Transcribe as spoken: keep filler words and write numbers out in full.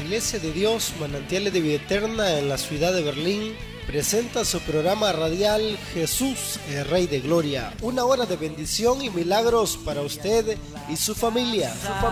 Iglesia de Dios, Manantiales de Vida Eterna en la ciudad de Berlín, presenta su programa radial Jesús, el Rey de Gloria. Una hora de bendición y milagros para usted y su familia. Su familia.